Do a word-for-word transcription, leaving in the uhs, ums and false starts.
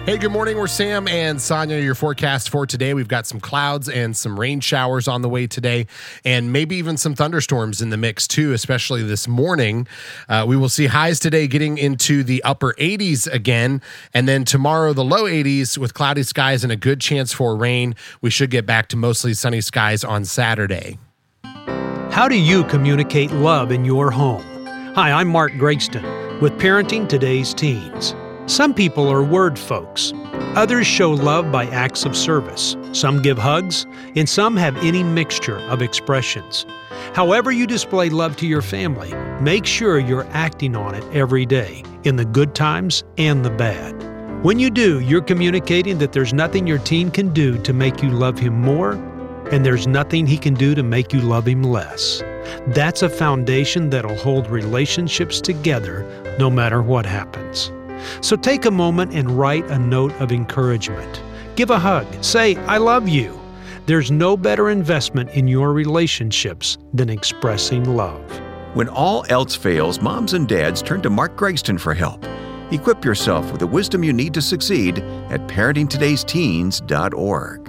Hey, good morning. We're Sam and Sonia, your forecast for today. We've got some clouds and some rain showers on the way today, and maybe even some thunderstorms in the mix too, especially this morning. Uh, we will see highs today getting into the upper eighties again, and then tomorrow the low eighties with cloudy skies and a good chance for rain. We should get back to mostly sunny skies on Saturday. How do you communicate love in your home? Hi, I'm Mark Gregston with Parenting Today's Teens. Some people are word folks. Others show love by acts of service. Some give hugs, and some have any mixture of expressions. However you display love to your family, make sure you're acting on it every day, in the good times and the bad. When you do, you're communicating that there's nothing your teen can do to make you love him more, and there's nothing he can do to make you love him less. That's a foundation that'll hold relationships together no matter what happens. So take a moment and write a note of encouragement. Give a hug. Say, I love you. There's no better investment in your relationships than expressing love. When all else fails, moms and dads turn to Mark Gregston for help. Equip yourself with the wisdom you need to succeed at parenting todays teens dot org.